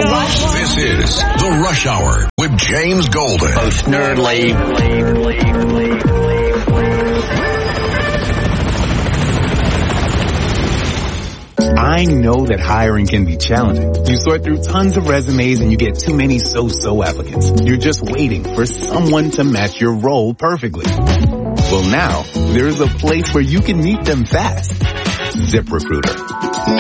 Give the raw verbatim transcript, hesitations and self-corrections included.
This is The Rush Hour with James Golden. Both nerdly. I know that hiring can be challenging. You sort through tons of resumes and you get too many so-so applicants. You're just waiting for someone to match your role perfectly. Well, now, there's a place where you can meet them fast. ZipRecruiter.